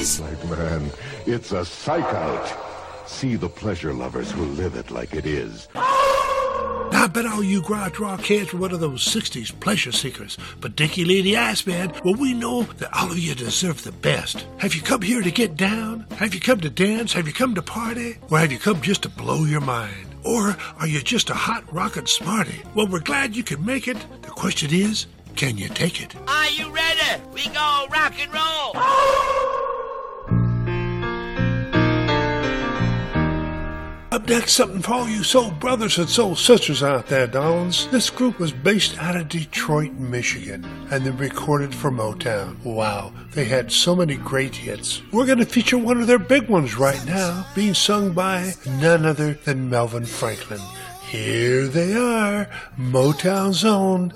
please? Like, man, it's a psych out. See the pleasure lovers who live it like it is. I bet all you garage rock kids were one of those 60s pleasure seekers. But Dickie Lee the Iceman, well, we know that all of you deserve the best. Have you come here to get down? Have you come to dance? Have you come to party? Or have you come just to blow your mind? Or are you just a hot rockin' smarty? Well, we're glad you could make it. The question is, can you take it? Are you ready? We go rock and roll. Up next, something for all you soul brothers and soul sisters out there, darlings. This group was based out of Detroit, Michigan, and they recorded for Motown. Wow, they had so many great hits. We're going to feature one of their big ones right now, being sung by none other than Melvin Franklin. Here they are, Motown's own